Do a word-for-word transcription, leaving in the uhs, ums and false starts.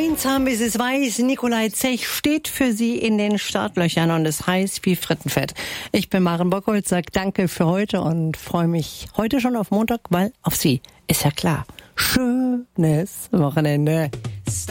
Eins haben bis es weiß, Nikolai Zech steht für Sie in den Startlöchern und es heißt wie Frittenfett. Ich bin Maren Bockholz, sag danke für heute und freue mich heute schon auf Montag, weil auf Sie ist ja klar. Schönes Wochenende.